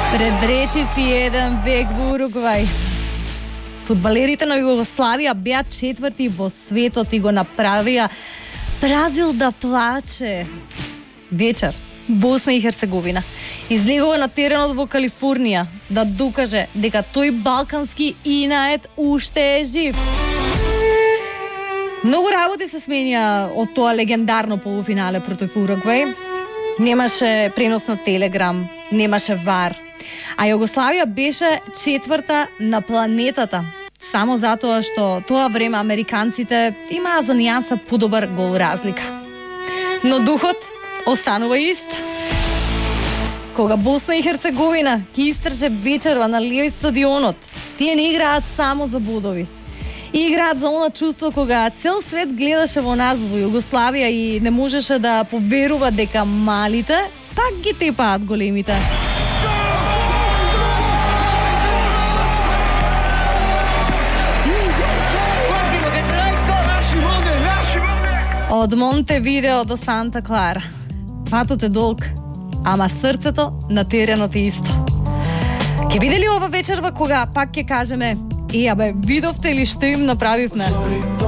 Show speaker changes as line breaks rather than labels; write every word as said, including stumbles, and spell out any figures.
Предречи си еден век во Уругвај. Фудбалерите на Југославија беа четврти во светот и го направија Бразил да плаче. Вечер, Босна и Херцеговина излегува на теренот во Калифорнија да докаже дека тој балкански инает уште е жив. Многу работи се сменија од тоа легендарно полуфинале против Уругвај. Немаше пренос на Телеграм, немаше вар. А Југославија беше четврта на планетата. Само затоа што тоа време американците имаа за нијанса подобар гол разлика. Но духот останува ист. Кога Босна и Херцеговина ќе истрче вечерва на леви стадионот, тие не играат само за бодови. И играат за она чувство кога цел свет гледаше во нас во Југославија и не можеше да поверува дека малите пак ги тепаат големите. Од Монтевидео до Санта Клара. Патот е долг, ама срцето на теренот е исто. Ке биде ли ова вечерва кога пак ќе кажеме: "Е, абе, видовте ли што им направивме?"